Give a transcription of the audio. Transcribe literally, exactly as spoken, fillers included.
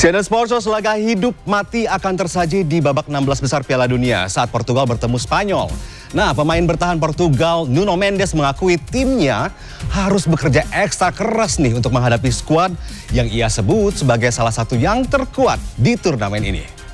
C N N Sports, laga hidup mati akan tersaji di babak enam belas besar Piala Dunia saat Portugal bertemu Spanyol. Nah, pemain bertahan Portugal Nuno Mendes mengakui timnya harus bekerja ekstra keras nih untuk menghadapi skuad yang ia sebut sebagai salah satu yang terkuat di turnamen ini.